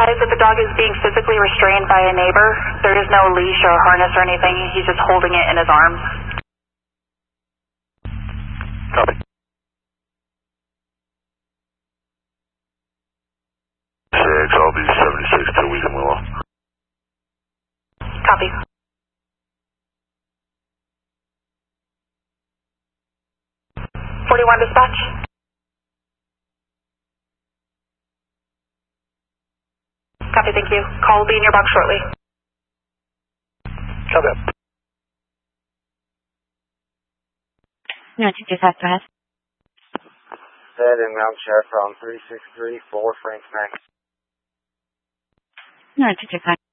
advised that the dog is being physically restrained by a neighbor. There is no leash or harness or anything. He's just holding it in his arms. Copy. 6, I'll be 76 till we can move on. Copy. Dispatch. Copy, thank you. Call will be in your box shortly. Copy. No, dispatch, go ahead. Said inbound sheriff from 3634 Frank Max. No, dispatch.